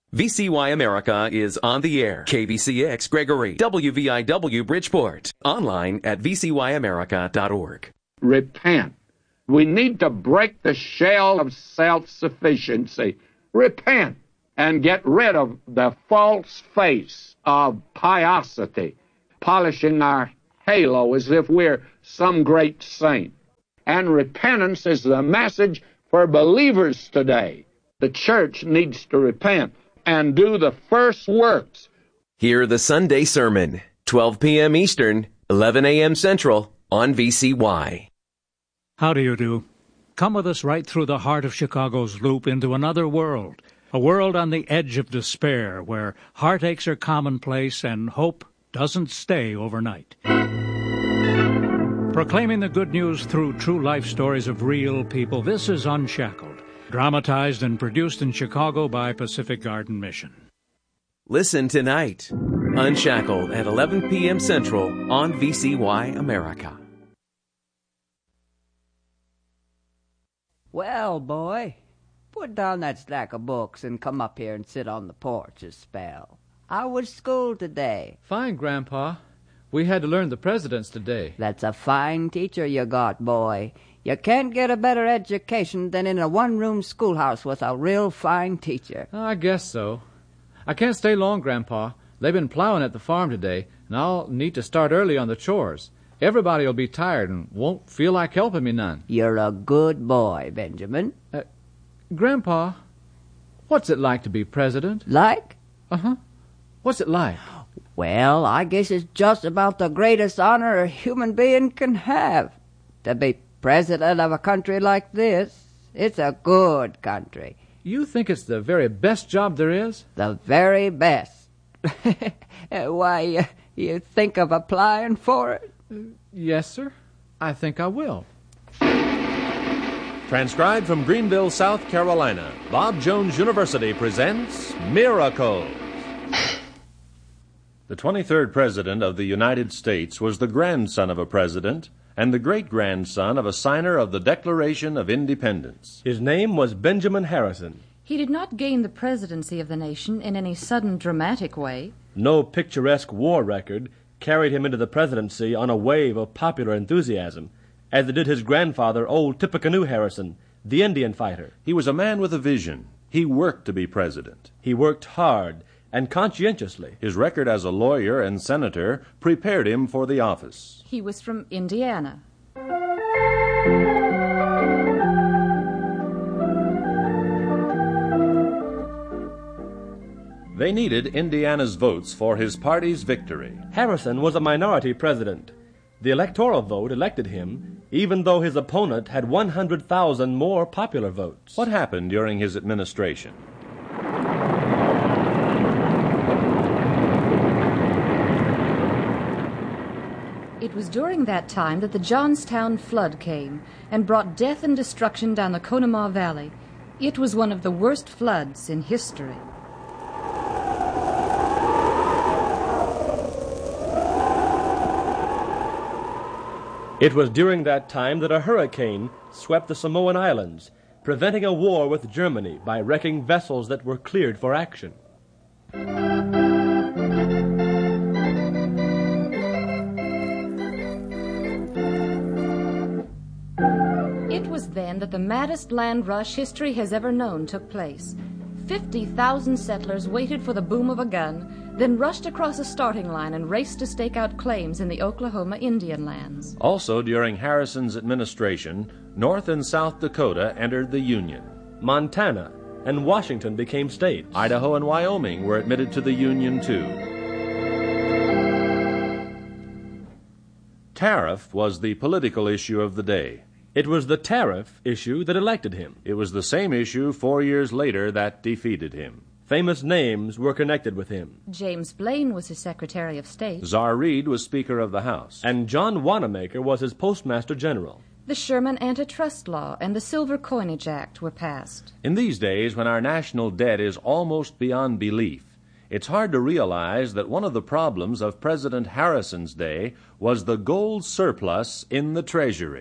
VCY America is on the air. KBCX Gregory, WVIW Bridgeport. Online at vcyamerica.org. Repent. We need to break the shell of self-sufficiency. Repent and get rid of the false face of piosity, polishing our halo as if we're some great saint. And repentance is the message for believers today. The church needs to repent and do the first works. Hear the Sunday sermon, 12 p.m. Eastern, 11 a.m. Central, on VCY. How do you do? Come with us right through the heart of Chicago's loop into another world, a world on the edge of despair where heartaches are commonplace and hope doesn't stay overnight. Proclaiming the good news through true life stories of real people, this is Unshackled. Dramatized and produced in Chicago by Pacific Garden Mission. Listen tonight, Unshackled at 11 p.m. Central on VCY America. Well, boy, put down that stack of books and come up here and sit on the porch a spell. How was school today? Fine, Grandpa. We had to learn the presidents today. That's a fine teacher you got, boy. You can't get a better education than in a one-room schoolhouse with a real fine teacher. I guess so. I can't stay long, Grandpa. They've been plowing at the farm today, and I'll need to start early on the chores. Everybody will be tired and won't feel like helping me none. You're a good boy, Benjamin. Grandpa, what's it like to be president? Like? Uh-huh. What's it like? Well, I guess it's just about the greatest honor a human being can have. To be president of a country like this. It's a good country. You think it's the very best job there is? The very best. Why, you think of applying for it? Yes, sir. I think I will. Transcribed from Greenville, South Carolina, Bob Jones University presents Miracles. The 23rd President of the United States was the grandson of a president and the great-grandson of a signer of the Declaration of Independence. His name was Benjamin Harrison. He did not gain the presidency of the nation in any sudden dramatic way. No picturesque war record carried him into the presidency on a wave of popular enthusiasm, as it did his grandfather, old Tippecanoe Harrison, the Indian fighter. He was a man with a vision. He worked to be president. He worked hard and conscientiously. His record as a lawyer and senator prepared him for the office. He was from Indiana. They needed Indiana's votes for his party's victory. Harrison was a minority president. The electoral vote elected him, even though his opponent had 100,000 more popular votes. What happened during his administration? It was during that time that the Johnstown flood came and brought death and destruction down the Conemaugh Valley. It was one of the worst floods in history. It was during that time that a hurricane swept the Samoan Islands, preventing a war with Germany by wrecking vessels that were cleared for action. It was then that the maddest land rush history has ever known took place. 50,000 settlers waited for the boom of a gun, then rushed across a starting line and raced to stake out claims in the Oklahoma Indian lands. Also, during Harrison's administration, North and South Dakota entered the Union. Montana and Washington became states. Idaho and Wyoming were admitted to the Union, too. Tariff was the political issue of the day. It was the tariff issue that elected him. It was the same issue 4 years later that defeated him. Famous names were connected with him. James Blaine was his Secretary of State. Czar Reed was Speaker of the House. And John Wanamaker was his Postmaster General. The Sherman Antitrust Law and the Silver Coinage Act were passed. In these days, when our national debt is almost beyond belief, it's hard to realize that one of the problems of President Harrison's day was the gold surplus in the Treasury.